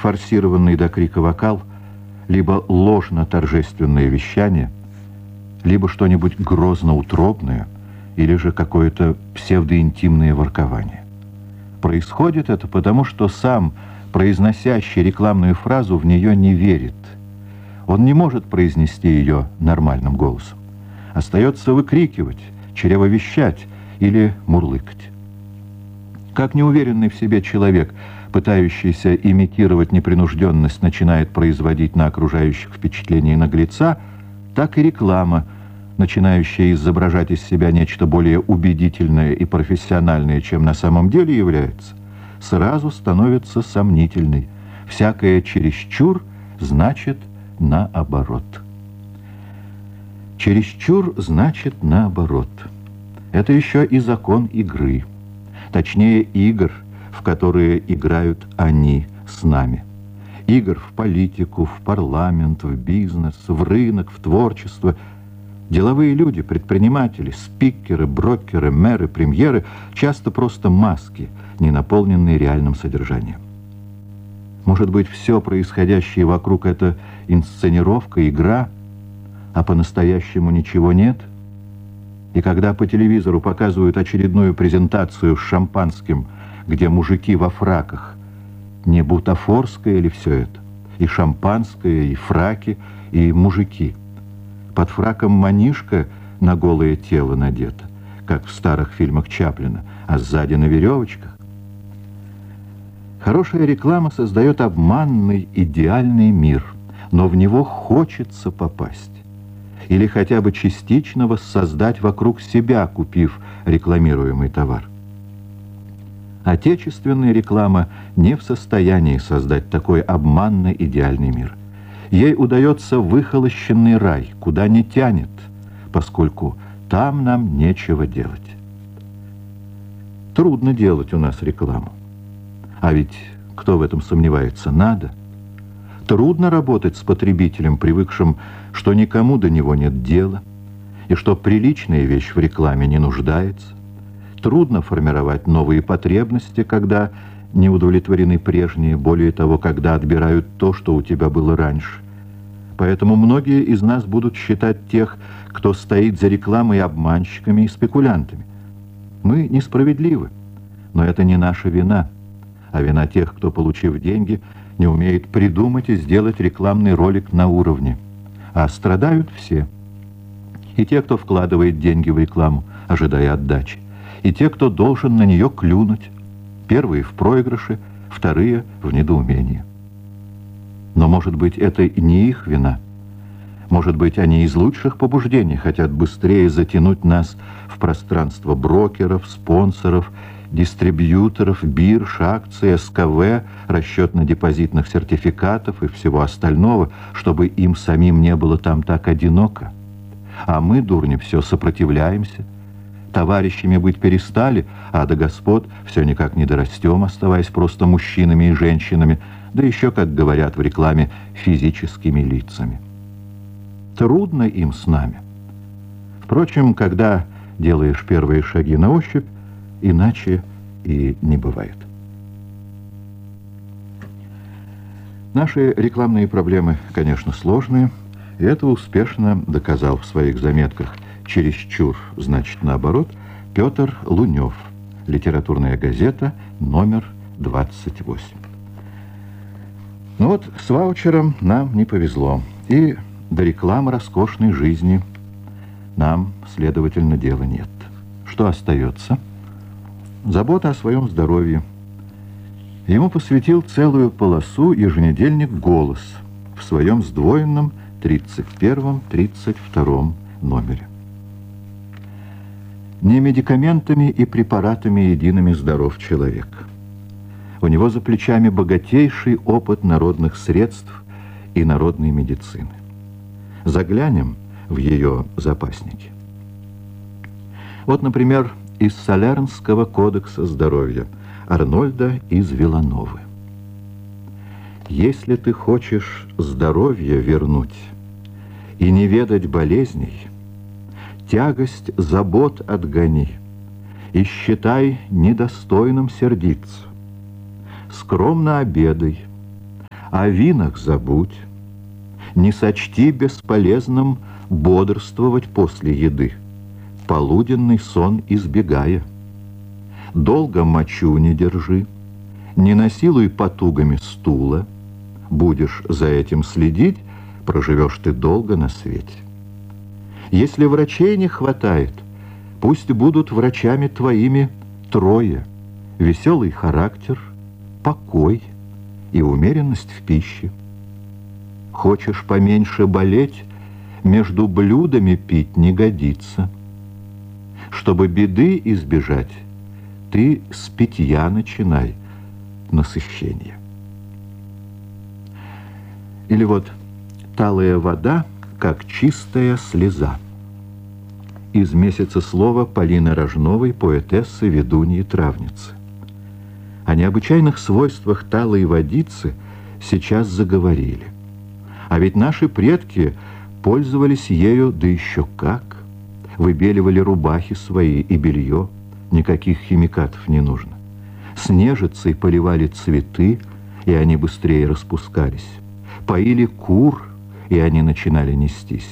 форсированный до крика вокал, либо ложно-торжественное вещание, либо что-нибудь грозно-утробное, или же какое-то псевдоинтимное воркование. Происходит это потому, что сам произносящий рекламную фразу в нее не верит. Он не может произнести ее нормальным голосом. Остается выкрикивать, чревовещать или мурлыкать. Как неуверенный в себе человек, пытающийся имитировать непринужденность, начинает производить на окружающих впечатление наглеца, так и реклама, начинающая изображать из себя нечто более убедительное и профессиональное, чем на самом деле является, сразу становится сомнительной. Всякое чересчур значит наоборот. Чересчур значит наоборот. Это еще и закон игры. Точнее, игр, в которые играют они с нами. Игр в политику, в парламент, в бизнес, в рынок, в творчество. Деловые люди, предприниматели, спикеры, брокеры, мэры, премьеры часто просто маски, не наполненные реальным содержанием. Может быть, все происходящее вокруг — это инсценировка, игра, а по-настоящему ничего нет? И когда по телевизору показывают очередную презентацию с шампанским, где мужики во фраках, не бутафорское ли все это? И шампанское, и фраки, и мужики. Под фраком манишка на голое тело надета, как в старых фильмах Чаплина, а сзади на веревочках. Хорошая реклама создает обманный, идеальный мир, но в него хочется попасть. Или хотя бы частично воссоздать вокруг себя, купив рекламируемый товар. Отечественная реклама не в состоянии создать такой обманный, идеальный мир. Ей удается выхолощенный рай, куда не тянет, поскольку там нам нечего делать. Трудно делать у нас рекламу. А ведь кто в этом сомневается? Надо. Трудно работать с потребителем, привыкшим, что никому до него нет дела, и что приличная вещь в рекламе не нуждается. Трудно формировать новые потребности, когда не удовлетворены прежние, более того, когда отбирают то, что у тебя было раньше. Поэтому многие из нас будут считать тех, кто стоит за рекламой, обманщиками и спекулянтами. Мы несправедливы, но это не наша вина, а вина тех, кто, получив деньги, не умеет придумать и сделать рекламный ролик на уровне. А страдают все. И те, кто вкладывает деньги в рекламу, ожидая отдачи, и те, кто должен на нее клюнуть. Первые в проигрыше, вторые в недоумении. Но, может быть, это не их вина. Может быть, они из лучших побуждений хотят быстрее затянуть нас в пространство брокеров, спонсоров, дистрибьюторов, бирж, акций, СКВ, расчетно-депозитных сертификатов и всего остального, чтобы им самим не было там так одиноко. А мы, дурни, все сопротивляемся. Товарищами быть перестали, а до господ все никак не дорастем, оставаясь просто мужчинами и женщинами, да еще, как говорят в рекламе, физическими лицами. Трудно им с нами. Впрочем, когда делаешь первые шаги на ощупь, иначе и не бывает. Наши рекламные проблемы, конечно, сложные, и это успешно доказал в своих заметках «Чересчур, значит, наоборот» Петр Лунев, «Литературная газета», номер 28. Но вот с ваучером нам не повезло, и до рекламы роскошной жизни нам, следовательно, дела нет. Что остается? Забота о своем здоровье. Ему посвятил целую полосу еженедельник «Голос» в своем сдвоенном 31-32 номере. Не медикаментами и препаратами едиными здоров человек. У него за плечами богатейший опыт народных средств и народной медицины. Заглянем в ее запасники. Вот, например, из Солернского кодекса здоровья Арнольда из Вилановы. Если ты хочешь здоровье вернуть и не ведать болезней, тягость забот отгони и считай недостойным сердиться. Скромно обедай, О винах забудь. Не сочти бесполезным бодрствовать после еды, полуденный сон избегая. Долго мочу не держи, не насилуй потугами стула. Будешь за этим следить, проживешь ты долго на свете. Если врачей не хватает, пусть будут врачами твоими трое: веселый характер, покой и умеренность в пище. Хочешь поменьше болеть, между блюдами пить не годится. Чтобы беды избежать, ты с питья начинай насыщение. Или вот талая вода, как чистая слеза. Из месяца слова Полины Рожновой, поэтессы, ведуньи, травницы. О необычайных свойствах талой водицы сейчас заговорили. А ведь наши предки пользовались ею, да еще как. Выбеливали рубахи свои и белье, никаких химикатов не нужно. С нежицей поливали цветы, и они быстрее распускались. Поили кур, и они начинали нестись.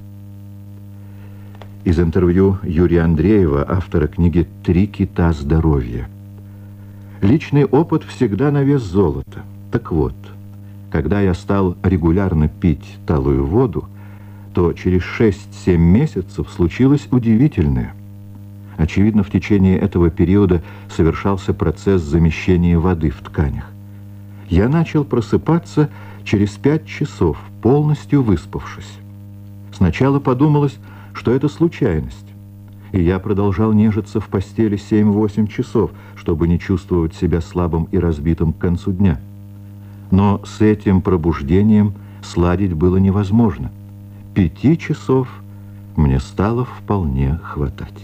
Из интервью Юрия Андреева, автора книги «Три кита здоровья». Личный опыт всегда на вес золота. Так вот, когда я стал регулярно пить талую воду, то через 6-7 месяцев случилось удивительное. Очевидно, в течение этого периода совершался процесс замещения воды в тканях. Я начал просыпаться через 5 часов, полностью выспавшись. Сначала подумалось, что это случайность, и я продолжал нежиться в постели 7-8 часов, чтобы не чувствовать себя слабым и разбитым к концу дня. Но с этим пробуждением сладить было невозможно. 5 часов мне стало вполне хватать.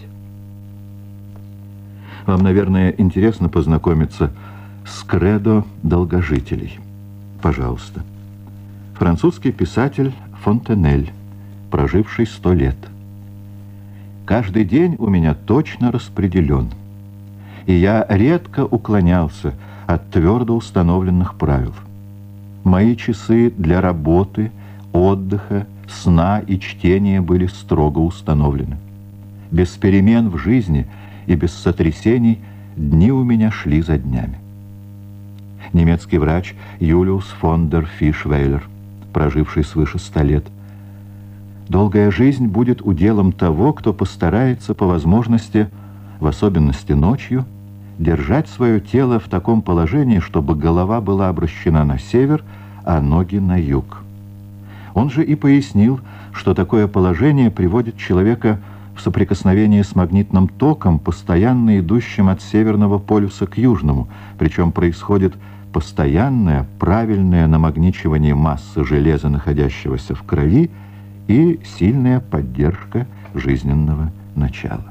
Вам, наверное, интересно познакомиться с кредо долгожителей. Пожалуйста. Французский писатель Фонтенель, проживший 100 лет. Каждый день у меня точно распределен, и я редко уклонялся от твердо установленных правил. Мои часы для работы, отдыха, сна и чтения были строго установлены. Без перемен в жизни и без сотрясений дни у меня шли за днями. Немецкий врач Юлиус фон дер Фишвейлер, проживший свыше 100 лет. Долгая жизнь будет уделом того, кто постарается по возможности, в особенности ночью, держать свое тело в таком положении, чтобы голова была обращена на север, а ноги на юг. Он же и пояснил, что такое положение приводит человека в соприкосновение с магнитным током, постоянно идущим от северного полюса к южному, причем происходит постоянное, правильное намагничивание массы железа, находящегося в крови, и сильная поддержка жизненного начала.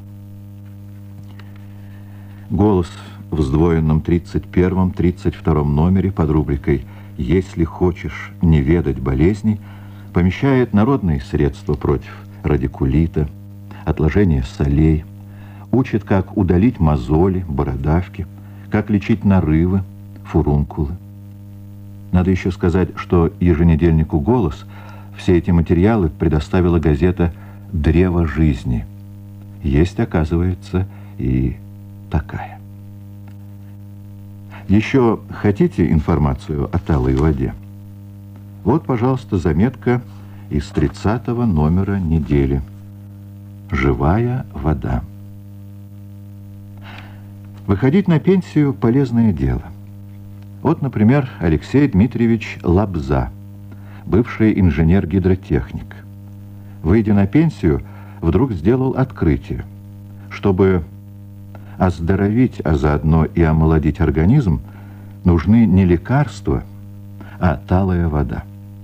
Голос в сдвоенном 31-32 номере под рубрикой «Если хочешь не ведать болезней» помещает народные средства против радикулита, отложения солей, учит, как удалить мозоли, бородавки, как лечить нарывы, фурункулы. Надо еще сказать, что еженедельнику «Голос» все эти материалы предоставила газета «Древо жизни». Есть, оказывается, и такая. Еще хотите информацию о талой воде? Вот, пожалуйста, заметка из 30-го номера недели. «Живая вода». Выходить на пенсию – полезное дело. Вот, например, Алексей Дмитриевич Лабза, бывший инженер-гидротехник. Выйдя на пенсию, вдруг сделал открытие. Чтобы оздоровить, а заодно и омолодить организм, нужны не лекарства, а талая вода.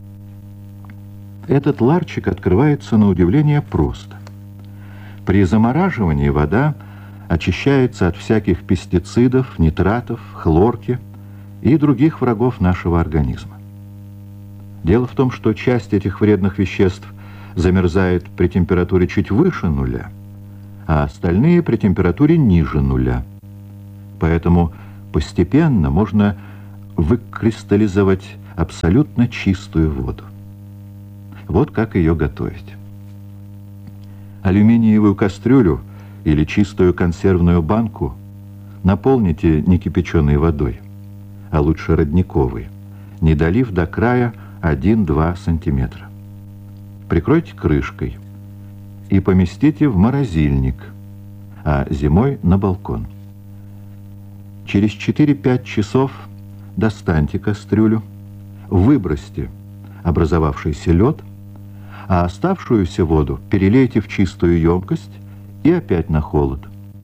Этот ларчик открывается на удивление просто. При замораживании вода очищается от всяких пестицидов, нитратов, хлорки и других врагов нашего организма. Дело в том, что часть этих вредных веществ замерзает при температуре чуть выше нуля, а остальные при температуре ниже нуля. Поэтому постепенно можно выкристаллизовать абсолютно чистую воду. Вот как ее готовить. Алюминиевую кастрюлю или чистую консервную банку наполните не кипяченой водой, а лучше родниковой, не долив до края 1-2 сантиметра. Прикройте крышкой и поместите в морозильник, а зимой на балкон. Через 4-5 часов достаньте кастрюлю, выбросьте образовавшийся лед, а оставшуюся воду перелейте в чистую емкость и опять на холод.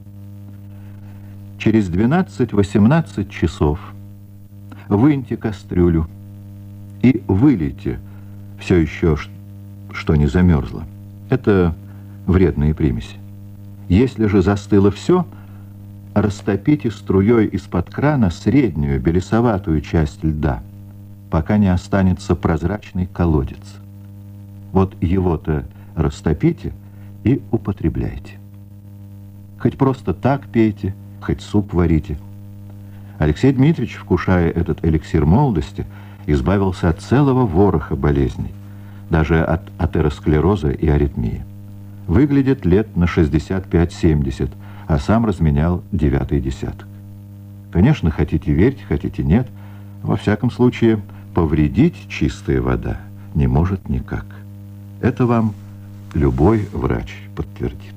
Через 12-18 часов выньте кастрюлю и вылейте все еще, что не замерзло. Это вредные примеси. Если же застыло все, растопите струей из-под крана среднюю белесоватую часть льда, пока не останется прозрачный колодец. Вот его-то растопите и употребляйте. Хоть просто так пейте, хоть суп варите. Алексей Дмитриевич, вкушая этот эликсир молодости, избавился от целого вороха болезней, даже от атеросклероза и аритмии. Выглядит лет на 65-70, а сам разменял 9-й десяток. Конечно, хотите верьте, хотите нет, во всяком случае, повредить чистая вода не может никак. Это вам любой врач подтвердит.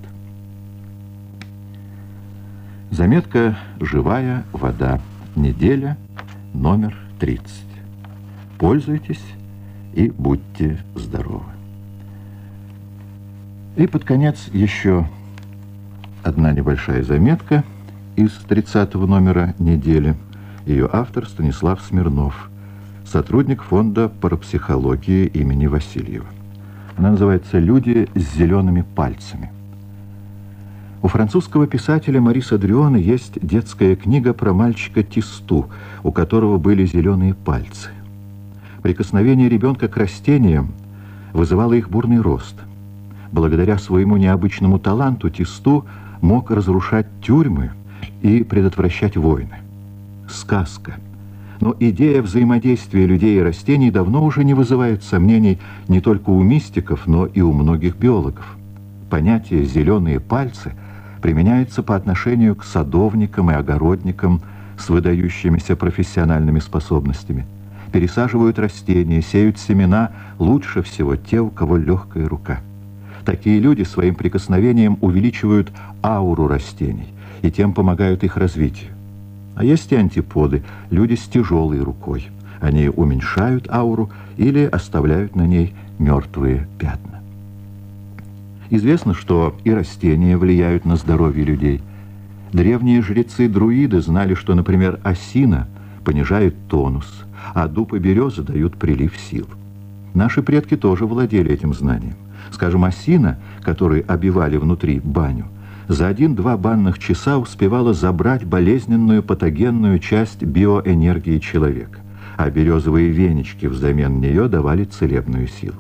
Заметка «Живая вода». Неделя, номер 30. Пользуйтесь и будьте здоровы. И под конец еще одна небольшая заметка из 30-го номера недели. Ее автор Станислав Смирнов, сотрудник фонда парапсихологии имени Васильева. Она называется «Люди с зелеными пальцами». У французского писателя Мариса Дрюона есть детская книга про мальчика Тисту, у которого были зеленые пальцы. Прикосновение ребенка к растениям вызывало их бурный рост. Благодаря своему необычному таланту Тисту мог разрушать тюрьмы и предотвращать войны. Сказка. Но идея взаимодействия людей и растений давно уже не вызывает сомнений не только у мистиков, но и у многих биологов. Понятие «зеленые пальцы» применяется по отношению к садовникам и огородникам с выдающимися профессиональными способностями. Пересаживают растения, сеют семена лучше всего те, у кого легкая рука. Такие люди своим прикосновением увеличивают ауру растений и тем помогают их развитию. А есть и антиподы, люди с тяжелой рукой. Они уменьшают ауру или оставляют на ней мертвые пятна. Известно, что и растения влияют на здоровье людей. Древние жрецы-друиды знали, что, например, осина понижает тонус, а дуб и береза дают прилив сил. Наши предки тоже владели этим знанием. Скажем, осина, которой обивали внутри баню, за 1-2 банных часа успевала забрать болезненную патогенную часть биоэнергии человека, а березовые венички взамен нее давали целебную силу.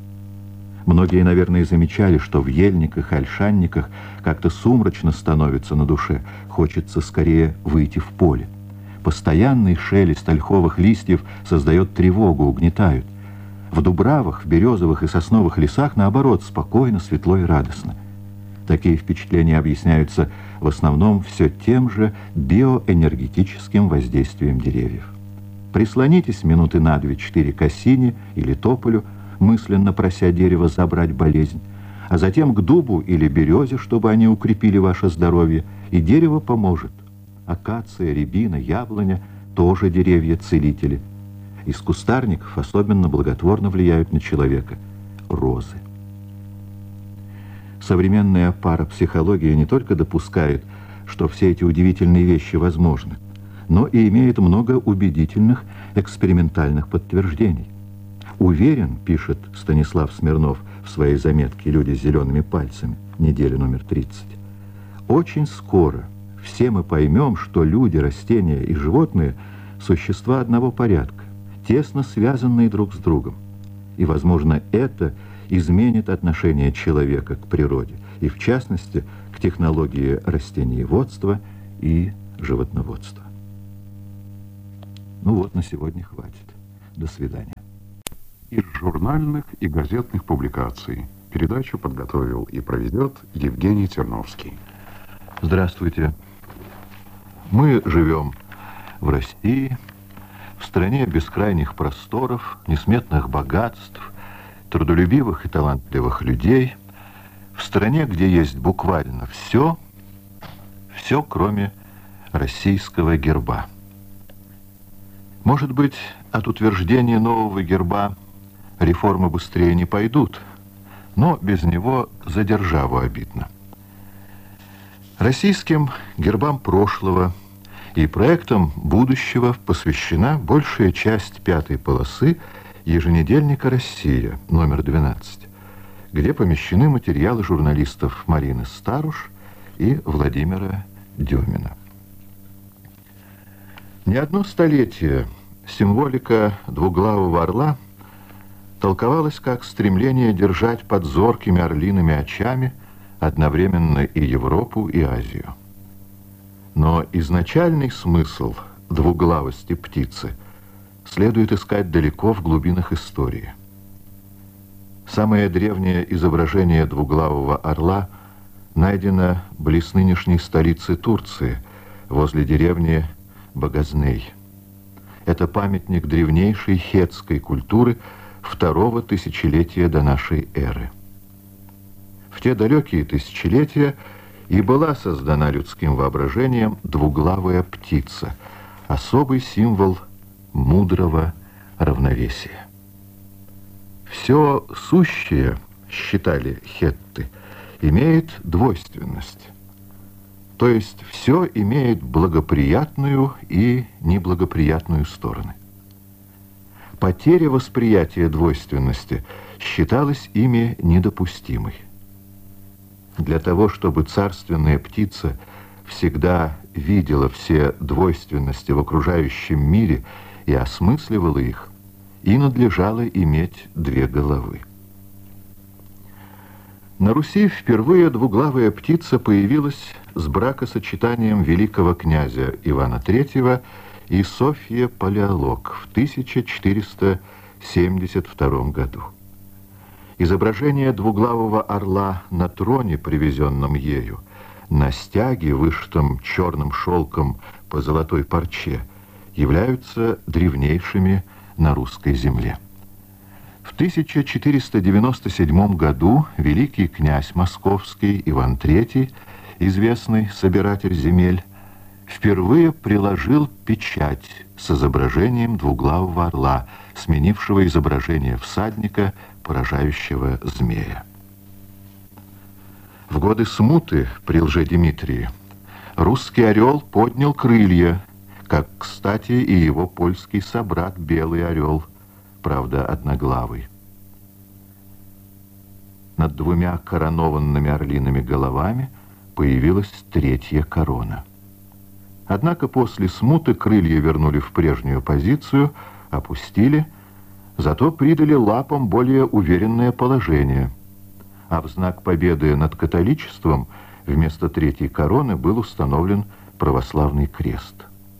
Многие, наверное, замечали, что в ельниках и ольшанниках как-то сумрачно становится на душе, хочется скорее выйти в поле. Постоянный шелест ольховых листьев создает тревогу, угнетают. В дубравах, в березовых и сосновых лесах, наоборот, спокойно, светло и радостно. Такие впечатления объясняются в основном все тем же биоэнергетическим воздействием деревьев. Прислонитесь минуты на 2-4 к осине или тополю, мысленно прося дерево забрать болезнь, а затем к дубу или березе, чтобы они укрепили ваше здоровье, и дерево поможет. Акация, рябина, яблоня – тоже деревья-целители. Из кустарников особенно благотворно влияют на человека – розы. Современная парапсихология не только допускает, что все эти удивительные вещи возможны, но и имеет много убедительных экспериментальных подтверждений. Уверен, пишет Станислав Смирнов в своей заметке «Люди с зелеными пальцами», неделя номер 30, очень скоро все мы поймем, что люди, растения и животные – существа одного порядка, тесно связанные друг с другом. И, возможно, это изменит отношение человека к природе, и, в частности, к технологии растениеводства и животноводства. Ну вот, на сегодня хватит. До свидания. Из журнальных и газетных публикаций передачу подготовил и проведет Евгений Терновский. Здравствуйте. Мы живем в России, в стране бескрайних просторов, несметных богатств, трудолюбивых и талантливых людей, в стране, где есть буквально все, кроме российского герба. Может быть, от утверждения нового герба реформы быстрее не пойдут, но без него за державу обидно. Российским гербам прошлого и проектам будущего посвящена большая часть пятой полосы еженедельника «Россия», номер 12, где помещены материалы журналистов Марины Старуш и Владимира Дюмина. Не одно столетие символика двуглавого орла толковалась как стремление держать под зоркими орлиными очами одновременно и Европу, и Азию. Но изначальный смысл двуглавости птицы следует искать далеко в глубинах истории. Самое древнее изображение двуглавого орла найдено близ нынешней столицы Турции, возле деревни Багазней. Это памятник древнейшей хетской культуры второго тысячелетия до нашей эры. В те далекие тысячелетия и была создана людским воображением двуглавая птица, особый символ мудрого равновесия. Все сущее, считали хетты, имеет двойственность. То есть все имеет благоприятную и неблагоприятную стороны. Потеря восприятия двойственности считалась ими недопустимой. Для того, чтобы царственная птица всегда видела все двойственности в окружающем мире и осмысливала их, и надлежало иметь две головы. На Руси впервые двуглавая птица появилась с бракосочетанием великого князя Ивана III и Софьи Палеолог в 1472 году. Изображение двуглавого орла на троне, привезенном ею, на стяге, вышитом черным шелком по золотой парче, являются древнейшими на русской земле. В 1497 году великий князь московский Иван III, известный собиратель земель, впервые приложил печать с изображением двуглавого орла, сменившего изображение всадника, поражающего змея. В годы смуты при Лжедимитрии русский орел поднял крылья, как, кстати, и его польский собрат белый орел, правда, одноглавый. Над двумя коронованными орлиными головами появилась третья корона. Однако после смуты крылья вернули в прежнюю позицию, опустили, зато придали лапам более уверенное положение, а в знак победы над католичеством вместо третьей короны был установлен православный крест.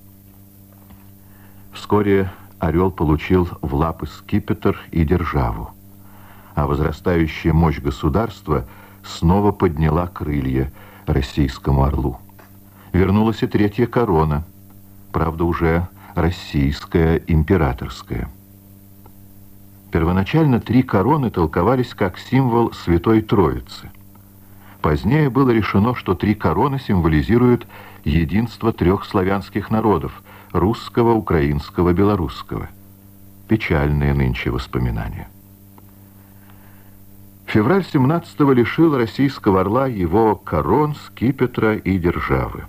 Вскоре орел получил в лапы скипетр и державу, а возрастающая мощь государства снова подняла крылья российскому орлу. Вернулась и третья корона, правда уже российская, императорская. Первоначально три короны толковались как символ Святой Троицы. Позднее было решено, что три короны символизируют единство трех славянских народов – русского, украинского, белорусского. Печальные нынче воспоминания. Февраль 17-го лишил российского орла его корон, скипетра и державы.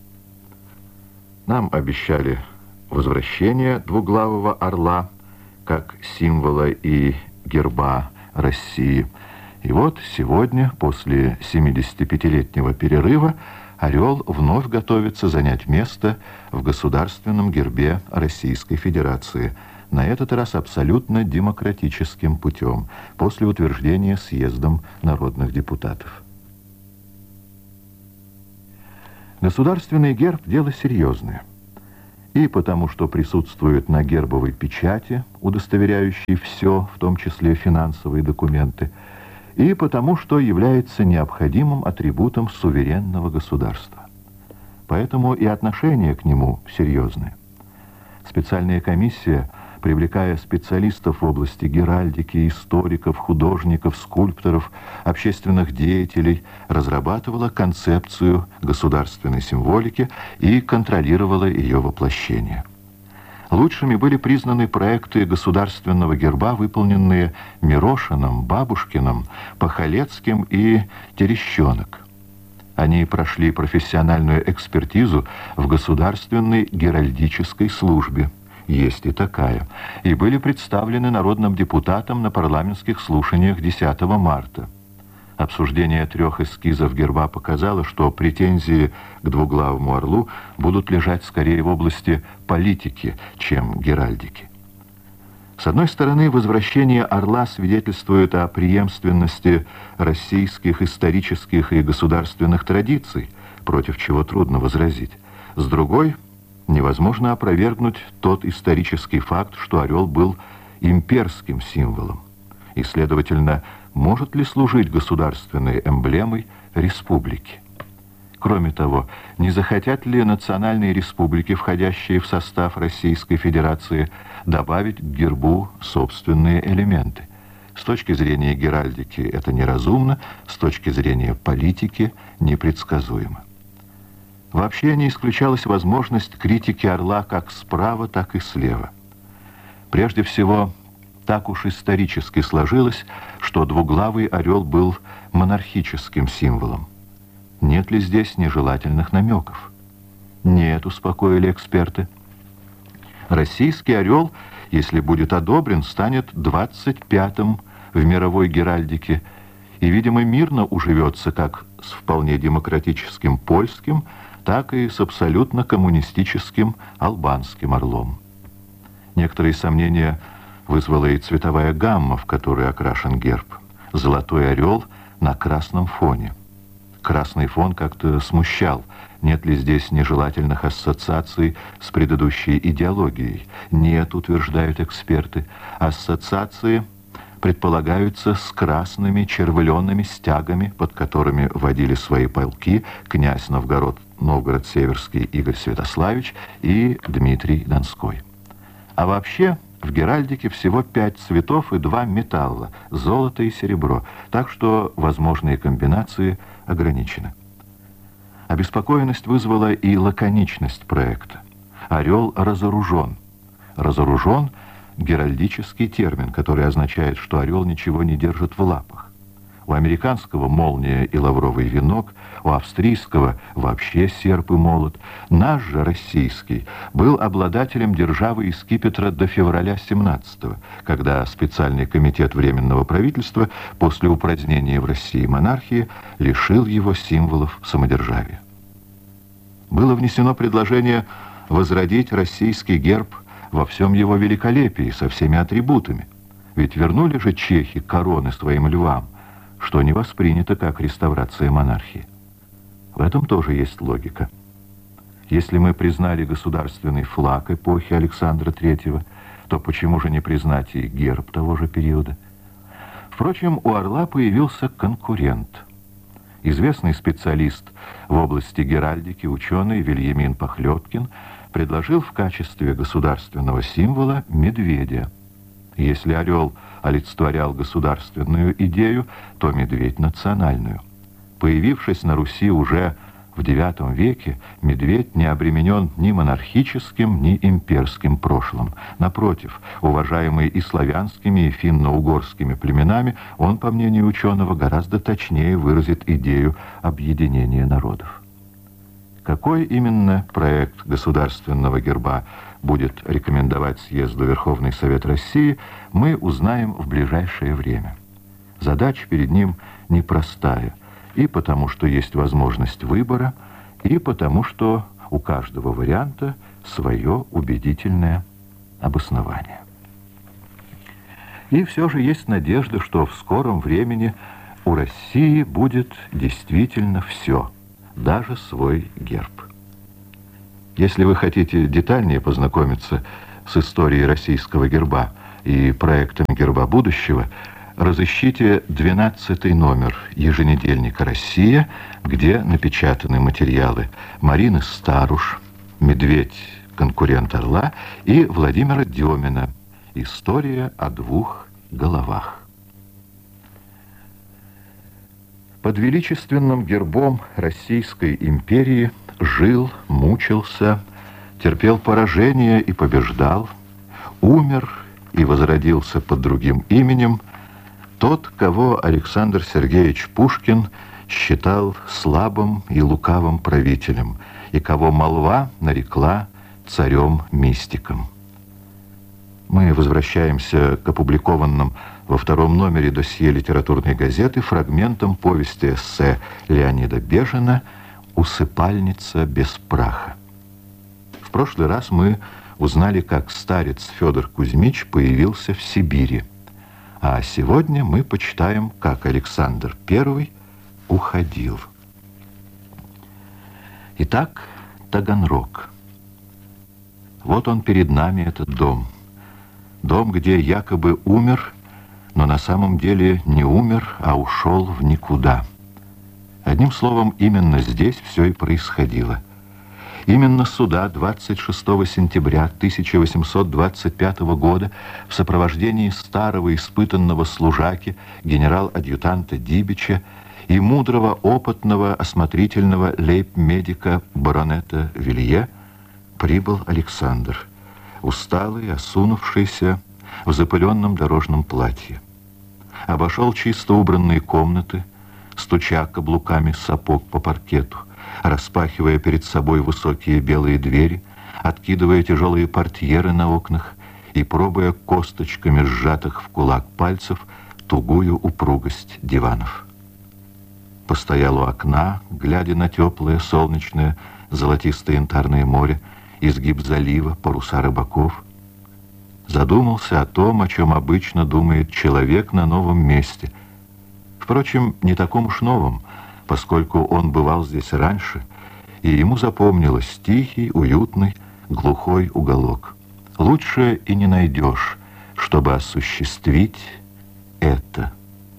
Нам обещали возвращение двуглавого орла как символа и герба России. И вот сегодня, после 75-летнего перерыва, орел вновь готовится занять место в государственном гербе Российской Федерации, на этот раз абсолютно демократическим путем, после утверждения съездом народных депутатов. Государственный герб – дело серьезное. и потому что присутствует на гербовой печати, удостоверяющей все, в том числе финансовые документы, и потому что является необходимым атрибутом суверенного государства. Поэтому и отношение к нему серьезное. Специальная комиссия, привлекая специалистов в области геральдики, историков, художников, скульпторов, общественных деятелей, разрабатывала концепцию государственной символики и контролировала ее воплощение. Лучшими были признаны проекты государственного герба, выполненные Мирошиным, Бабушкиным, Пахалецким и Терещенок. Они прошли профессиональную экспертизу в государственной геральдической службе, есть и такая, и были представлены народным депутатам на парламентских слушаниях 10 марта. Обсуждение 3 эскизов герба показало, что претензии к двуглавому орлу будут лежать скорее в области политики, чем геральдики. С одной стороны, возвращение орла свидетельствует о преемственности российских исторических и государственных традиций, против чего трудно возразить. С другой, невозможно опровергнуть тот исторический факт, что орел был имперским символом. И, следовательно, может ли служить государственной эмблемой республики? Кроме того, не захотят ли национальные республики, входящие в состав Российской Федерации, добавить к гербу собственные элементы? С точки зрения геральдики это неразумно, с точки зрения политики непредсказуемо. Вообще не исключалась возможность критики орла как справа, так и слева. Прежде всего, так уж исторически сложилось, что двуглавый орел был монархическим символом. Нет ли здесь нежелательных намеков? Нет, успокоили эксперты. Российский орел, если будет одобрен, станет 25-м в мировой геральдике и, видимо, мирно уживется как с вполне демократическим польским, так и с абсолютно коммунистическим албанским орлом. Некоторые сомнения вызвала и цветовая гамма, в которой окрашен герб. Золотой орел на красном фоне. Красный фон как-то смущал. Нет ли здесь нежелательных ассоциаций с предыдущей идеологией? Нет, утверждают эксперты. Ассоциации предполагаются с красными червленными стягами, под которыми водили свои полки князь Новгород-Северский Игорь Святославич и Дмитрий Донской. А вообще в геральдике всего 5 цветов и 2 металла – золото и серебро, так что возможные комбинации ограничены. Обеспокоенность вызвала и лаконичность проекта. Орел разоружен. Разоружен – геральдический термин, который означает, что орел ничего не держит в лапах. У американского молния и лавровый венок, у австрийского вообще серп и молот. Наш же российский был обладателем державы и скипетра до февраля 17-го, когда специальный комитет Временного правительства после упразднения в России монархии лишил его символов самодержавия. Было внесено предложение возродить российский герб во всем его великолепии, со всеми атрибутами. Ведь вернули же чехи короны своим львам, что не воспринято как реставрация монархии. В этом тоже есть логика. Если мы признали государственный флаг эпохи Александра III, то почему же не признать и герб того же периода? Впрочем, у орла появился конкурент. Известный специалист в области геральдики, ученый Вильямин Похлёбкин, предложил в качестве государственного символа медведя. Если орел олицетворял государственную идею, то медведь — национальную. Появившись на Руси уже в IX веке, медведь не обременен ни монархическим, ни имперским прошлым. Напротив, уважаемый и славянскими, и финно-угорскими племенами, он, по мнению ученого, гораздо точнее выразит идею объединения народов. Какой именно проект государственного герба будет рекомендовать съезду Верховный Совет России, мы узнаем в ближайшее время. Задача перед ним непростая, и потому что есть возможность выбора, и потому что у каждого варианта свое убедительное обоснование. И все же есть надежда, что в скором времени у России будет действительно все, даже свой герб. Если вы хотите детальнее познакомиться с историей российского герба и проектом герба будущего, разыщите 12-й номер еженедельника «Россия», где напечатаны материалы Марины Старуш, «Медведь, конкурент Орла» и Владимира Демина «История о двух головах». Под величественным гербом Российской империи жил, мучился, терпел поражение и побеждал, умер и возродился под другим именем тот, кого Александр Сергеевич Пушкин считал слабым и лукавым правителем, и кого молва нарекла царем-мистиком. Мы возвращаемся к опубликованным во втором номере досье литературной газеты фрагментам повести-эссе Леонида Бежина «Усыпальница без праха». В прошлый раз мы узнали, как старец Федор Кузьмич появился в Сибири, а сегодня мы почитаем, как Александр I уходил. Итак, Таганрог. Вот он перед нами, этот дом. Дом, где якобы умер, но на самом деле не умер, а ушел в никуда. Одним словом, именно здесь все и происходило. Именно сюда 26 сентября 1825 года в сопровождении старого испытанного служаки генерал-адъютанта Дибича и мудрого, опытного, осмотрительного лейб-медика баронета Вилье прибыл Александр, усталый, осунувшийся, в запыленном дорожном платье. Обошел чисто убранные комнаты, стуча каблуками сапог по паркету, распахивая перед собой высокие белые двери, откидывая тяжелые портьеры на окнах и пробуя косточками сжатых в кулак пальцев тугую упругость диванов. Постоял у окна, глядя на теплое, солнечное, золотистое янтарное море, изгиб залива, паруса рыбаков. Задумался о том, о чем обычно думает человек на новом месте. Впрочем, не таком уж новом, поскольку он бывал здесь раньше, и ему запомнилось тихий, уютный, глухой уголок. Лучше и не найдешь, чтобы осуществить это.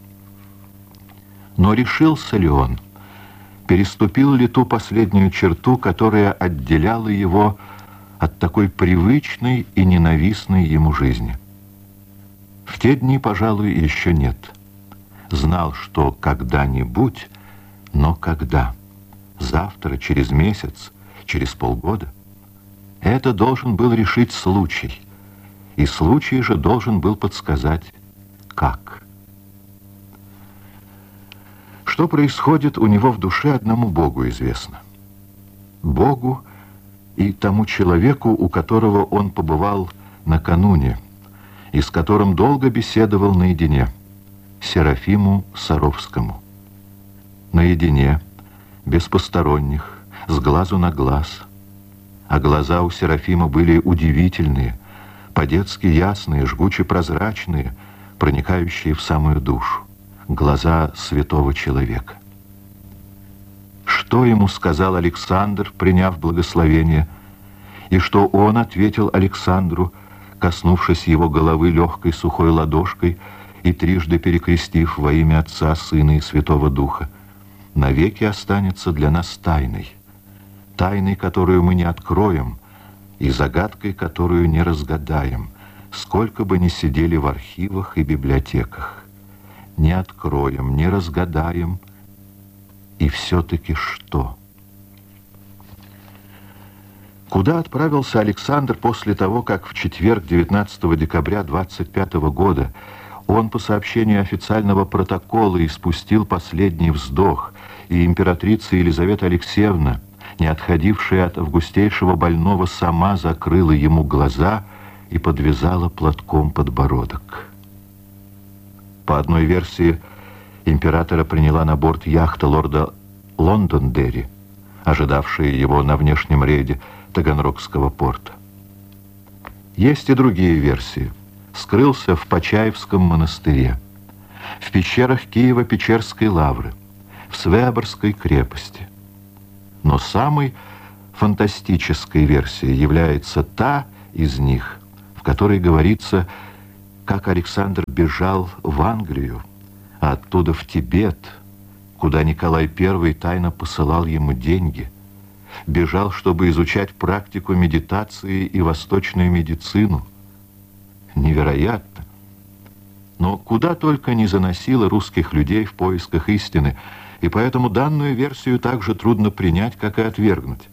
Но решился ли он? Переступил ли ту последнюю черту, которая отделяла его от такой привычной и ненавистной ему жизни? В те дни, пожалуй, еще нет. Знал, что когда-нибудь, но когда? Завтра, через месяц, через полгода? Это должен был решить случай. И случай же должен был подсказать, как. Что происходит у него в душе, одному Богу известно. Богу и тому человеку, у которого он побывал накануне, и с которым долго беседовал наедине, Серафиму Саровскому. Наедине, без посторонних, с глазу на глаз. А глаза у Серафима были удивительные, по-детски ясные, жгуче прозрачные, проникающие в самую душу. Глаза святого человека. Что ему сказал Александр, приняв благословение, и что он ответил Александру, коснувшись его головы легкой сухой ладошкой и трижды перекрестив во имя Отца, Сына и Святого Духа, навеки останется для нас тайной, тайной, которую мы не откроем, и загадкой, которую не разгадаем, сколько бы ни сидели в архивах и библиотеках. Не откроем, не разгадаем, и все-таки что? Куда отправился Александр после того, как в четверг 19 декабря 25 года он по сообщению официального протокола испустил последний вздох, и императрица Елизавета Алексеевна, не отходившая от августейшего больного, сама закрыла ему глаза и подвязала платком подбородок? По одной версии, императора приняла на борт яхта лорда Лондондерри, ожидавшая его на внешнем рейде Таганрогского порта. Есть и другие версии. Скрылся в Почаевском монастыре, в пещерах Киево-Печерской лавры, в Свеоборской крепости. Но самый фантастической версией является та из них, в которой говорится, как Александр бежал в Англию, а оттуда в Тибет, куда Николай I тайно посылал ему деньги. Бежал, чтобы изучать практику медитации и восточную медицину. Невероятно! Но куда только не заносило русских людей в поисках истины, и поэтому данную версию так же трудно принять, как и отвергнуть.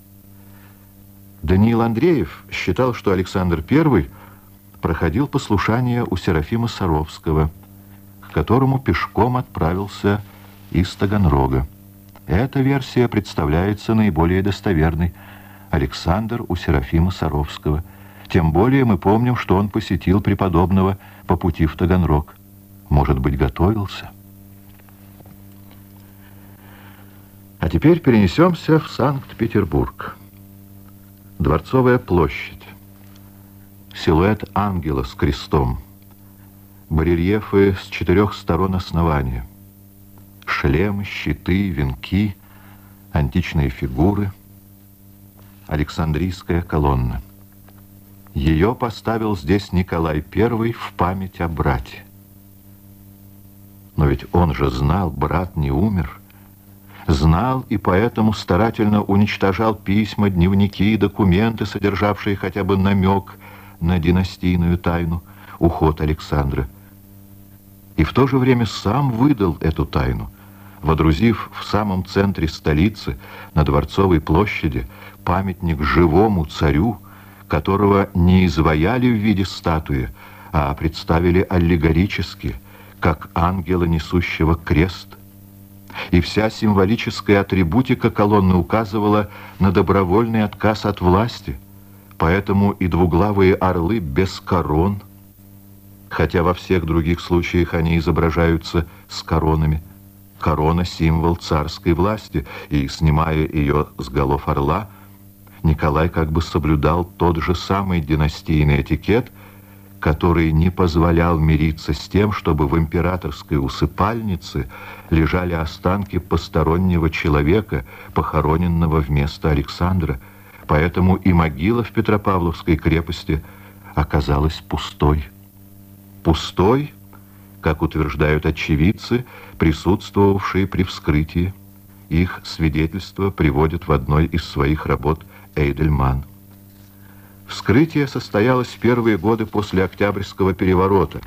Даниил Андреев считал, что Александр I проходил послушание у Серафима Саровского, к которому пешком отправился из Таганрога. Эта версия представляется наиболее достоверной. Александр у Серафима Саровского. Тем более мы помним, что он посетил преподобного по пути в Таганрог. Может быть, готовился? А теперь перенесемся в Санкт-Петербург. Дворцовая площадь. Силуэт ангела с крестом. Барельефы с 4 сторон основания. Шлемы, щиты, венки, античные фигуры. Александрийская колонна. Ее поставил здесь Николай I в память о брате. Но ведь он же знал, брат не умер. Знал и поэтому старательно уничтожал письма, дневники и документы, содержавшие хотя бы намек на династийную тайну, уход Александра. И в то же время сам выдал эту тайну, водрузив в самом центре столицы, на Дворцовой площади, памятник живому царю, которого не изваяли в виде статуи, а представили аллегорически, как ангела, несущего крест. И вся символическая атрибутика колонны указывала на добровольный отказ от власти, поэтому и двуглавые орлы без корон, хотя во всех других случаях они изображаются с коронами. Корона — символ царской власти, и, снимая ее с голов орла, Николай как бы соблюдал тот же самый династийный этикет, который не позволял мириться с тем, чтобы в императорской усыпальнице лежали останки постороннего человека, похороненного вместо Александра. Поэтому и могила в Петропавловской крепости оказалась пустой. Пустой, как утверждают очевидцы, присутствовавшие при вскрытии. Их свидетельство приводит в одной из своих работ Эйдельман. Вскрытие состоялось в первые годы после Октябрьского переворота,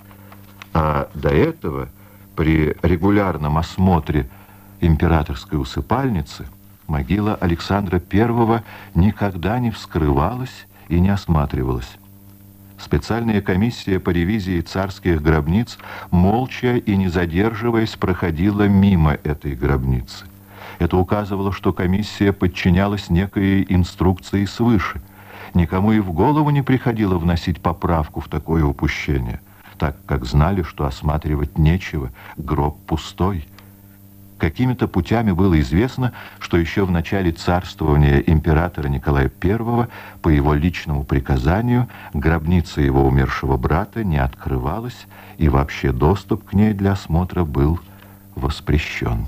а до этого при регулярном осмотре императорской усыпальницы могила Александра I никогда не вскрывалась и не осматривалась. Специальная комиссия по ревизии царских гробниц молча и не задерживаясь проходила мимо этой гробницы. Это указывало, что комиссия подчинялась некой инструкции свыше. Никому и в голову не приходило вносить поправку в такое упущение, так как знали, что осматривать нечего, гроб пустой. Какими-то путями было известно, что еще в начале царствования императора Николая I по его личному приказанию гробница его умершего брата не открывалась, и вообще доступ к ней для осмотра был воспрещен.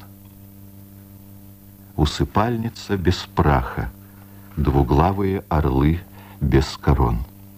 Усыпальница без праха, двуглавые орлы без корон.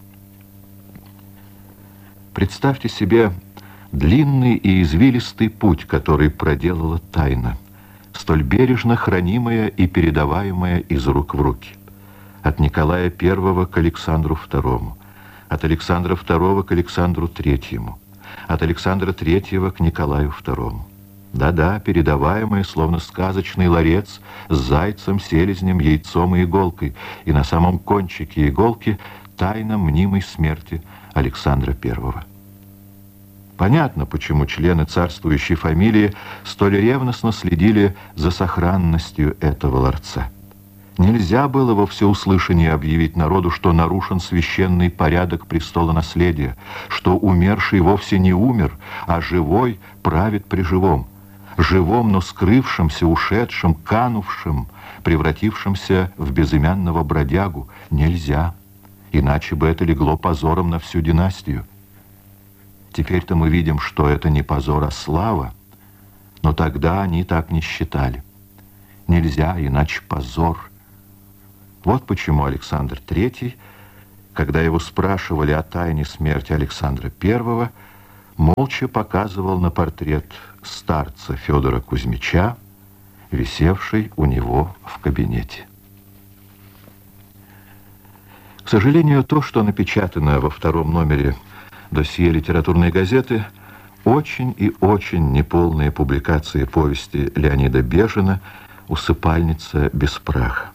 Представьте себе длинный и извилистый путь, который проделала тайна, столь бережно хранимая и передаваемая из рук в руки. От Николая I к Александру II, от Александра II к Александру III, от Александра III к Николаю II. Да-да, передаваемая, словно сказочный ларец с зайцем, селезнем, яйцом и иголкой, и на самом кончике иголки тайна мнимой смерти Александра I. Понятно, почему члены царствующей фамилии столь ревностно следили за сохранностью этого ларца. Нельзя было во всеуслышание объявить народу, что нарушен священный порядок престолонаследия, что умерший вовсе не умер, а живой правит при живом. Живом, но скрывшимся, ушедшим, канувшим, превратившимся в безымянного бродягу, нельзя. Иначе бы это легло позором на всю династию. Теперь-то мы видим, что это не позор, а слава, но тогда они так не считали. Нельзя, иначе позор. Вот почему Александр III, когда его спрашивали о тайне смерти Александра I, молча показывал на портрет старца Федора Кузьмича, висевший у него в кабинете. К сожалению, то, что напечатано во втором номере досье литературной газеты, очень и очень неполные публикации повести Леонида Бежина «Усыпальница без праха».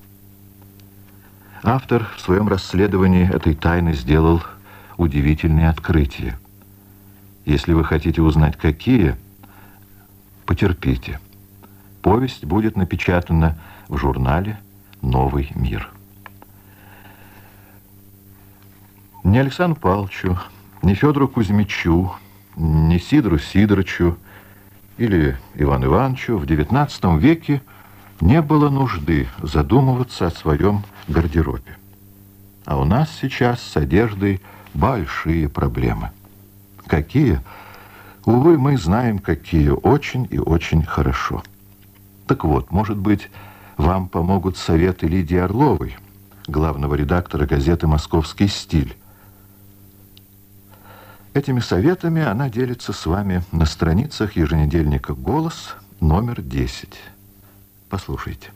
Автор в своем расследовании этой тайны сделал удивительные открытия. Если вы хотите узнать, какие, потерпите. Повесть будет напечатана в журнале «Новый мир». Ни Александру Павловичу, ни Федору Кузьмичу, ни Сидору Сидорычу или Ивану Ивановичу в XIX веке не было нужды задумываться о своем гардеробе. А у нас сейчас с одеждой большие проблемы. Какие? Увы, мы знаем, какие, очень и очень хорошо. Так вот, может быть, вам помогут советы Лидии Орловой, главного редактора газеты «Московский стиль». Этими советами она делится с вами на страницах еженедельника «Голос» номер 10. Послушайте.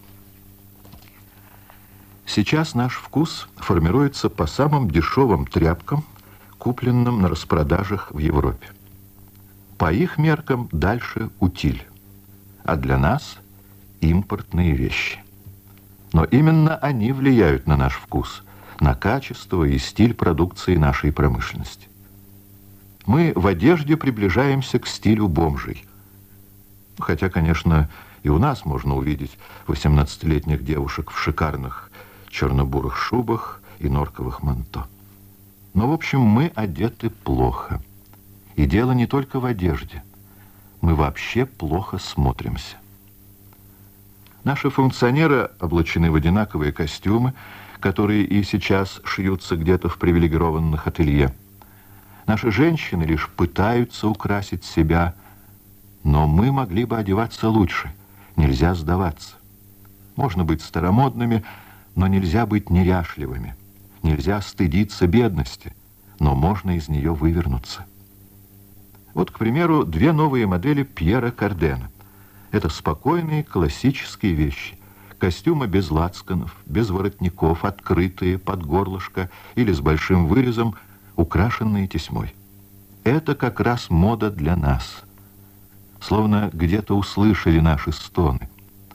Сейчас наш вкус формируется по самым дешевым тряпкам, купленным на распродажах в Европе. По их меркам дальше утиль, а для нас импортные вещи. Но именно они влияют на наш вкус, на качество и стиль продукции нашей промышленности. Мы в одежде приближаемся к стилю бомжей. Хотя, конечно, и у нас можно увидеть 18-летних девушек в шикарных черно-бурых шубах и норковых манто. Но, в общем, мы одеты плохо. И дело не только в одежде. Мы вообще плохо смотримся. Наши функционеры облачены в одинаковые костюмы, которые и сейчас шьются где-то в привилегированных ателье. Наши женщины лишь пытаются украсить себя, но мы могли бы одеваться лучше. Нельзя сдаваться. Можно быть старомодными, но нельзя быть неряшливыми. Нельзя стыдиться бедности, но можно из нее вывернуться. Вот, к примеру, две новые модели Пьера Кардена. Это спокойные классические вещи. Костюмы без лацканов, без воротников, открытые, под горлышко или с большим вырезом, украшенные тесьмой. Это как раз мода для нас. Словно где-то услышали наши стоны.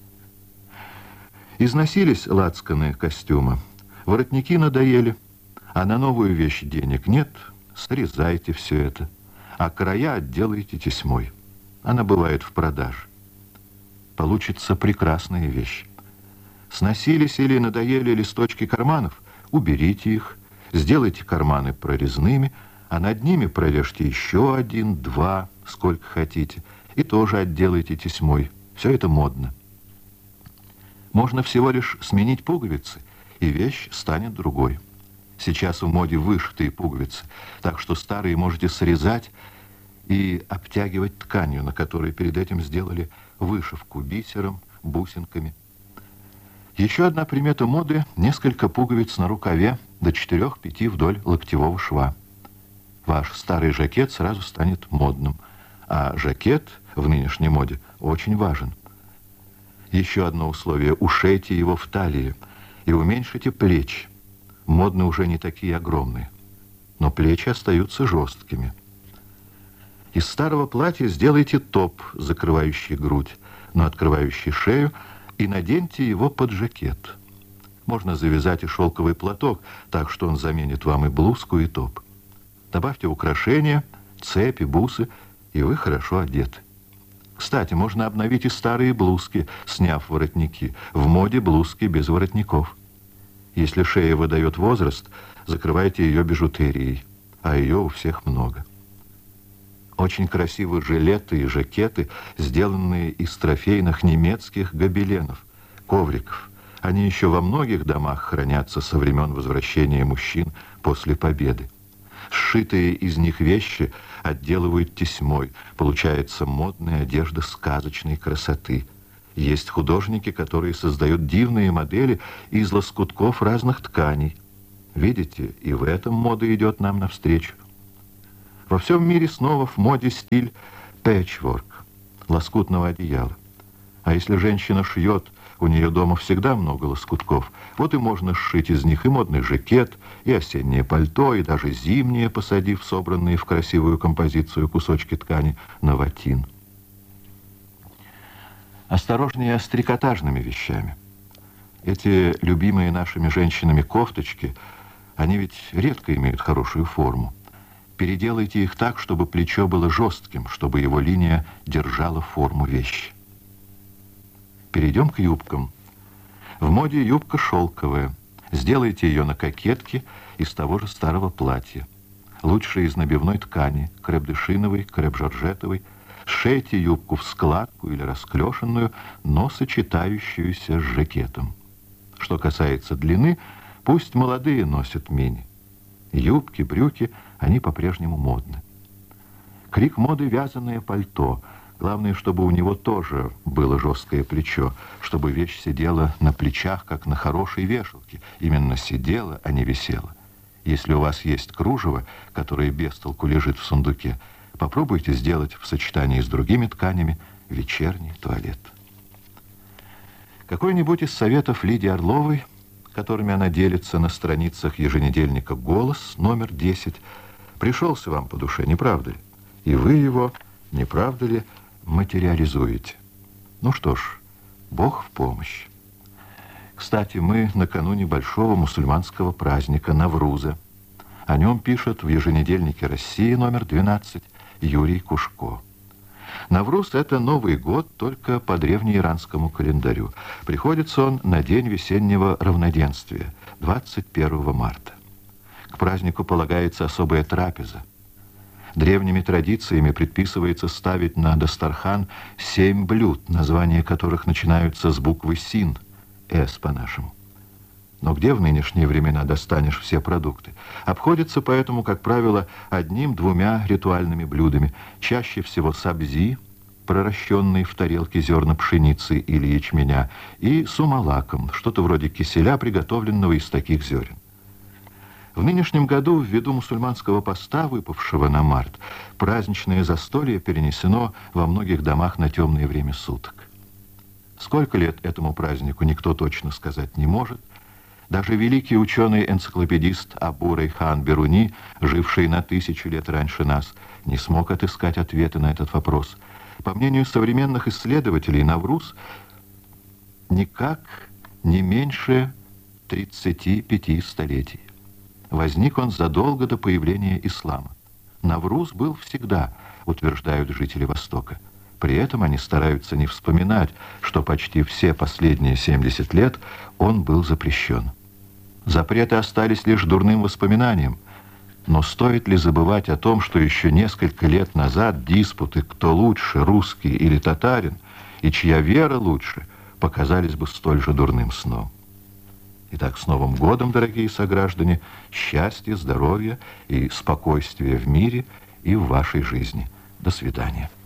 Износились лацканы костюма, воротники надоели, а на новую вещь денег нет, срезайте все это, а края отделайте тесьмой. Она бывает в продаже. Получится прекрасная вещь. Сносились или надоели листочки карманов, уберите их, сделайте карманы прорезными, а над ними прорежьте еще один, два, сколько хотите, и тоже отделайте тесьмой. Все это модно. Можно всего лишь сменить пуговицы, и вещь станет другой. Сейчас в моде вышитые пуговицы, так что старые можете срезать и обтягивать тканью, на которой перед этим сделали вышивку бисером, бусинками. Еще одна примета моды – несколько пуговиц на рукаве до 4-5 вдоль локтевого шва. Ваш старый жакет сразу станет модным, а жакет в нынешней моде очень важен. Еще одно условие – ушейте его в талии и уменьшите плечи. Модны уже не такие огромные, но плечи остаются жесткими. Из старого платья сделайте топ, закрывающий грудь, но открывающий шею, и наденьте его под жакет. Можно завязать и шелковый платок, так что он заменит вам и блузку, и топ. Добавьте украшения, цепи, бусы, и вы хорошо одеты. Кстати, можно обновить и старые блузки, сняв воротники. В моде блузки без воротников. Если шея выдает возраст, закрывайте ее бижутерией, а ее у всех много. Очень красивы жилеты и жакеты, сделанные из трофейных немецких гобеленов, ковриков. Они еще во многих домах хранятся со времен возвращения мужчин после победы. Сшитые из них вещи отделывают тесьмой. Получается модная одежда сказочной красоты. Есть художники, которые создают дивные модели из лоскутков разных тканей. Видите, и в этом мода идет нам навстречу. Во всем мире снова в моде стиль пэтчворк, лоскутного одеяла. А если женщина шьет, у нее дома всегда много лоскутков. Вот и можно сшить из них и модный жакет, и осеннее пальто, и даже зимнее, посадив собранные в красивую композицию кусочки ткани на ватин. Осторожнее с трикотажными вещами. Эти любимые нашими женщинами кофточки, они ведь редко имеют хорошую форму. Переделайте их так, чтобы плечо было жестким, чтобы его линия держала форму вещи. Перейдем к юбкам. В моде юбка шелковая. Сделайте ее на кокетке из того же старого платья. Лучше из набивной ткани, креп-де-шиновой, креп-жоржетовой. Сшейте юбку в складку или расклешенную, но сочетающуюся с жакетом. Что касается длины, пусть молодые носят мини. Юбки, брюки, они по-прежнему модны. Крик моды — вязаное пальто. Главное, чтобы у него тоже было жесткое плечо, чтобы вещь сидела на плечах, как на хорошей вешалке. Именно сидела, а не висела. Если у вас есть кружево, которое без толку лежит в сундуке, попробуйте сделать в сочетании с другими тканями вечерний туалет. Какой-нибудь из советов Лидии Орловой, которыми она делится на страницах еженедельника «Голос», номер 10, пришелся вам по душе, не правда ли? И вы его, не правда ли, материализуете. Ну что ж, Бог в помощь. Кстати, мы накануне большого мусульманского праздника Навруза. О нем пишет в еженедельнике «Россия», номер 12, Юрий Кушко. Навруз — это Новый год только по древнеиранскому календарю. Приходится он на день весеннего равноденствия, 21 марта. К празднику полагается особая трапеза. Древними традициями предписывается ставить на дастархан 7 блюд, названия которых начинаются с буквы «Син», «С» по-нашему. Но где в нынешние времена достанешь все продукты? Обходится поэтому, как правило, одним-двумя ритуальными блюдами. Чаще всего сабзи, проращенные в тарелке зерна пшеницы или ячменя, и сумалаком, что-то вроде киселя, приготовленного из таких зерен. В нынешнем году, ввиду мусульманского поста, выпавшего на март, праздничное застолье перенесено во многих домах на темное время суток. Сколько лет этому празднику, никто точно сказать не может. Даже великий ученый-энциклопедист Абу-Рейхан Беруни, живший на 1000 лет раньше нас, не смог отыскать ответы на этот вопрос. По мнению современных исследователей, Навруз никак не меньше 35 столетий. Возник он задолго до появления ислама. Навруз был всегда, утверждают жители Востока. При этом они стараются не вспоминать, что почти все последние 70 лет он был запрещен. Запреты остались лишь дурным воспоминанием. Но стоит ли забывать о том, что еще несколько лет назад диспуты, кто лучше, русский или татарин, и чья вера лучше, показались бы столь же дурным сном? Итак, с Новым годом, дорогие сограждане, счастья, здоровья и спокойствия в мире и в вашей жизни. До свидания.